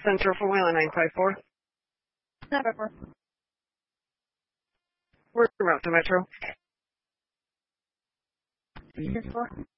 Center for Wayland 954. 954. We're route to Metro. 364.